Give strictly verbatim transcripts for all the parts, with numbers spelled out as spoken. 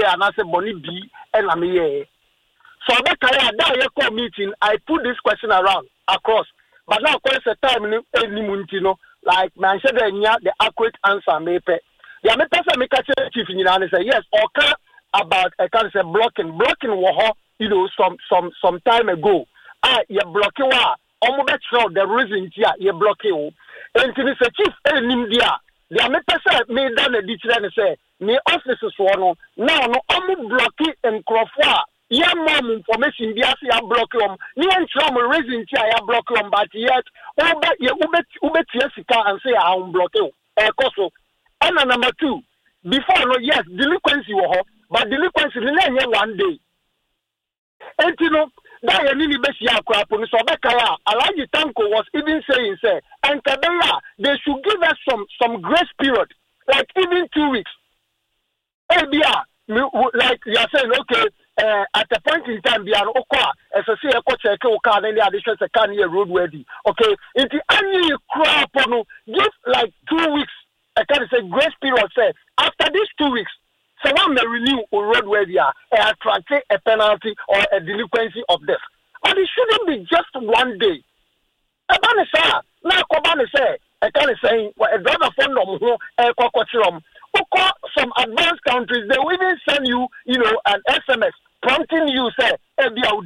and I say Bonnie B and I'm here. So that that call meeting, I put this question around across. But now, of course, the time you know, like man said, the accurate answer may pay. The me person make a chief in and say yes, okay about I can say blocking, blocking war, you know, some some some time ago. Ah, you blocking wa. Almost sure the reason here you blocking. And to the chief, any dia. The me person made down a detail and say, me officers for no now no almost blocking and crofwa. Yeah, mom information be as ya block them. Me and from reason here ya block them, but yet over you ubet ubet yesika and say I am block you. Eh, koso. And number two, before no yes delinquency wo but delinquency na one day. And you know that you need be sia akwa police obekaya. Alaji Tanko was even saying say and Kabeya they should give us some some grace period, like even two weeks. Ebia like you are saying okay. Uh, at a point in time, beyond Okwa, as I say, a coach, a car, and the additions a can here road ready. Okay, in the annual crop, give like two weeks. I can say grace period. Say after these two weeks, someone may renew or road ready, uh, attract a penalty or a delinquency of this. And it shouldn't be just one day. Abane sa na Kobane say, I can say, a driver phone no a cocotirum. Some advanced countries, they will even send you, you know, an S M S prompting you, say, I know,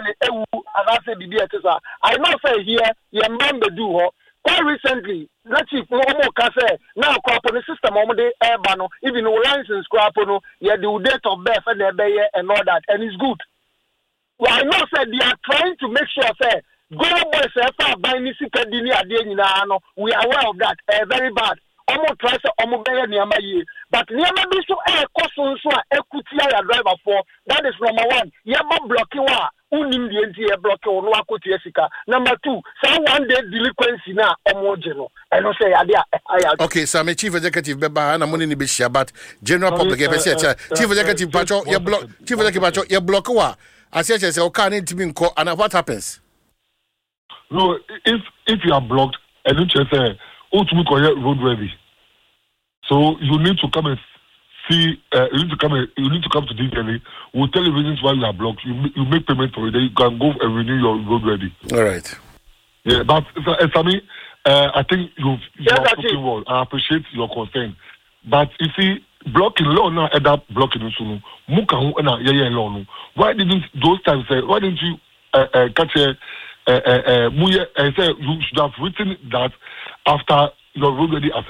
say here, you remember do quite recently. Not if no more can say now, crop on the system, urban, even no license crop on, yeah, the date of birth and and all that, and it's good. Well, I know, say they are trying to make sure, say, go boys, by we are aware of that, uh, very bad. Almost try to almost bear Niama ye. But Niama be so air cost so equity driver for that is number one. Yama blocking wa unim the entire block on Wakuti Esika. Number two, some one day delinquency na almost general. I don't say idea. Okay, so I'm a chief executive Beba and I'm only be but general public chief executive Pacho, your block chief executive Pacho, your block wa. I said say okay need to be in court and what happens? No, if if you are blocked and you say ultimately road ready. So you need to come and see. Uh, you need to come. And, you need to come to D L A. We'll tell you reasons why you are blocked. You you make payment for it. Then you can go and renew your road ready. All right. Yeah, but uh, Sami, uh, I think you've you are talking well. I appreciate your concern. But you see, blocking law now end up blocking sunu. Muka hu na yeah yeah law no. Why didn't those times say? Why didn't you uh, uh, catch a uh, uh, uh, say you should have written that after your road ready.